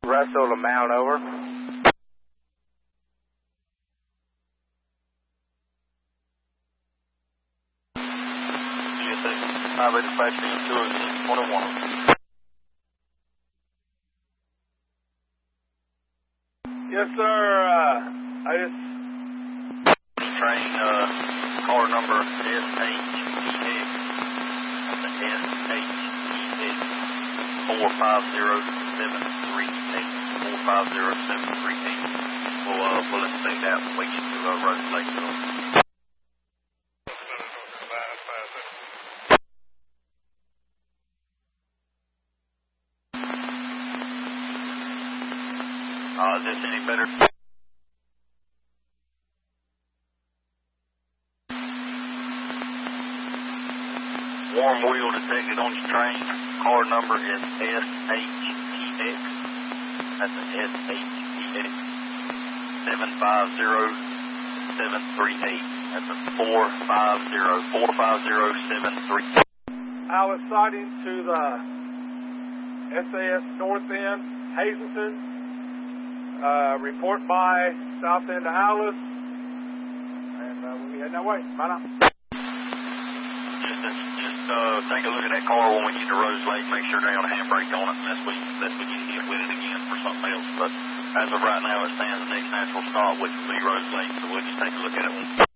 Russell Lamount, over. GSA, highway dispatching 206-101. Yes, sir. I just... Train, car number SHEX. That's the SHEX. 450738. 450738. We'll inspect that when we get to Rose Lake. Is this any better? Warm wheel detected on your train. Car number is SHEX. That's a SHEX. 750738. That's a 450-450-738. Alice sighting to the SAS North End, Hazleton. Report by south end of Alice. And we'll be heading that way. Bye now. Just take a look at that car when we get to Rose Lake. Make sure they have a handbrake on it unless we get hit with it again for something else. But as of right now, it stands the next natural stop, which will be Rose Lake. So we'll just take a look at it.